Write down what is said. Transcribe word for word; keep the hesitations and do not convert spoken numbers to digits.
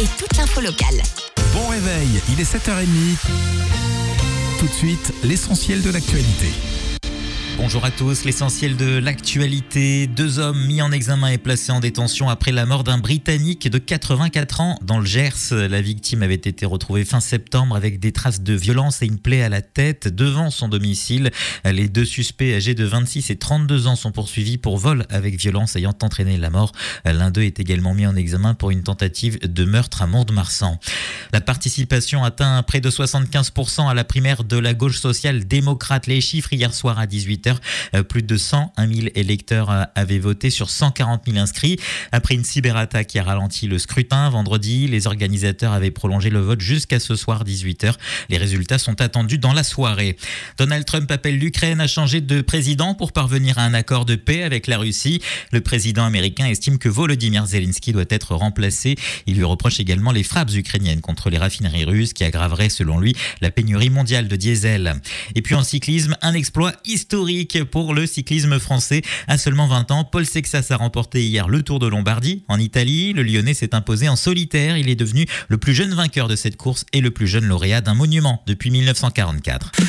et toute l'info locale. Bon réveil, il est sept heures trente. Tout de suite, l'essentiel de l'actualité. Bonjour à tous, l'essentiel de l'actualité. Deux hommes mis en examen et placés en détention après la mort d'un Britannique de quatre-vingt-quatre ans dans le Gers. La victime avait été retrouvée fin septembre avec des traces de violence et une plaie à la tête devant son domicile. Les deux suspects âgés de vingt-six et trente-deux ans sont poursuivis pour vol avec violence ayant entraîné la mort. L'un d'eux est également mis en examen pour une tentative de meurtre à Mont-de-Marsan. La participation atteint près de soixante-quinze pour cent à la primaire de la gauche sociale démocrate. Les chiffres hier soir à dix-huit heures. Plus de cent un mille électeurs avaient voté sur cent quarante mille inscrits. Après une cyberattaque qui a ralenti le scrutin vendredi, les organisateurs avaient prolongé le vote jusqu'à ce soir dix-huit heures. Les résultats sont attendus dans la soirée. Donald Trump appelle l'Ukraine à changer de président pour parvenir à un accord de paix avec la Russie. Le président américain estime que Volodymyr Zelensky doit être remplacé. Il lui reproche également les frappes ukrainiennes contre les raffineries russes qui aggraveraient selon lui la pénurie mondiale de diesel. Et puis en cyclisme, un exploit historique pour le cyclisme français. À seulement vingt ans, Paul Sexas a remporté hier le Tour de Lombardie. En Italie, le Lyonnais s'est imposé en solitaire. Il est devenu le plus jeune vainqueur de cette course et le plus jeune lauréat d'un monument depuis mille neuf cent quarante-quatre.